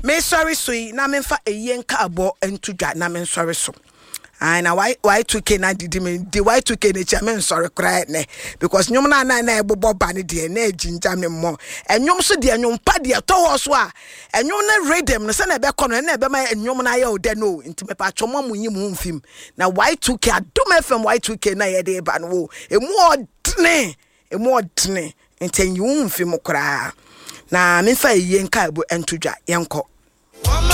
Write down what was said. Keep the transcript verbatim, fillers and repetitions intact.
Me sorry so na me fa eyen ka abo entudwa na me sorry so. And na why why two K na didi me the why two K ne cha me sorry cry ne because nyom na na na ebobo ba ne de na ejinja me mo. Enyom so de enyom pa de to ho so a enyom na rhythm no se na be kono na be ma enyom na ye o de no nti me pa chomo mu nyim mfim. Na why two K adom F M why two K na ye de ba no emu odne emu odne nti nyum mfim kra. Na me fa eyen ka abo entudwa yenko